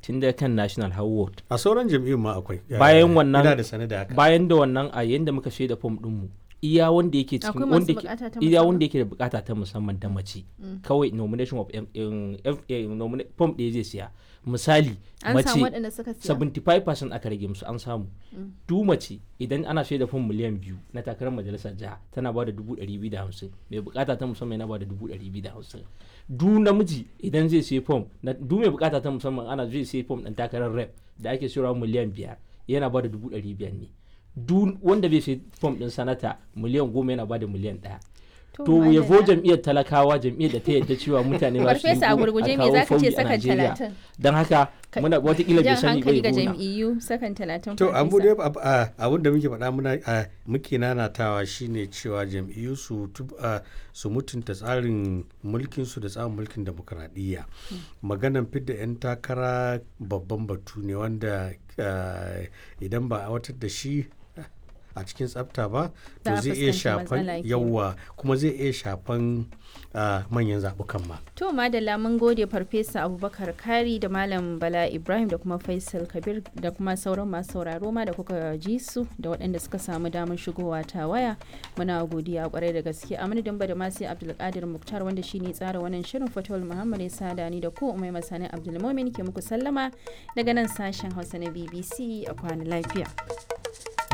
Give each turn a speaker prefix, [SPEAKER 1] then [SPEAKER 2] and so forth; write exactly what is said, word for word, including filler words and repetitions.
[SPEAKER 1] tun da kan national har ward.
[SPEAKER 2] A sauran jam'iyyun ma akwai.
[SPEAKER 1] Bayan wannan
[SPEAKER 2] ina da sane da haka.
[SPEAKER 1] Bayan da wannan a yanda muka shaida fom ɗinmu iya wanda yake cikin wanda iya wanda yake da bukata ta musamman da mace kawai nomination of form ɗaya zai siya. Misali mace seventy-five percent aka rage musu an samu. Du mace idan ana shaida fom miliyan biyu na takarar majalisar jiha tana ba da dubu ɗari biyu da hamsin mai bukata ta musamman yana ba da dubu ɗari biyu da hamsin. Du namiji idan zai sai fom du mai bukata ta musamman ana zai sai fom ɗin takarar rep da ake sayarwa miliyan biyar yana ba da dubu ɗari biyar ne. Duk wanda bai sai fom din sanata miliyan goma yana bada miliyan ɗaya. To ya vo jam'iyyar talakawa jam'iyyar da ta yadda cewa mutane ba su yi a gurguje me zaka ce sakan talatin don haka muna watakila bai sani bai
[SPEAKER 3] gona jam'iyyu sakan talatin.
[SPEAKER 2] To abu dai abin da muke faɗa muna muke nanatawa shine cewa jam'iyyu su su mutunta tsarin mulkin su da tsarin mulkin demokradiyya. Maganan fidda yan takara babban batu ne wanda idan ba a watar da shi a cikin tsafta ba to zai iya shafan yawa kuma zai iya shafan manyan zaɓukan ma.
[SPEAKER 3] To madalla mun gode farfesa Abubakar Kari da Malam Bala Ibrahim da kuma Faisal Kabir da kuma sauran masu sauraro ma da kuka ji su da waɗanda suka samu damar shigowa ta waya muna godiya kwarai da gaske a madadin ba da masu Abdulkadir Muktar wanda shine tsara wannan shirin Fatawul Muhammad Isa da ni da ku Umai Masani Abdulmumin ke muku sallama daga nan sashen Hausa na B B C a kwana lafiya.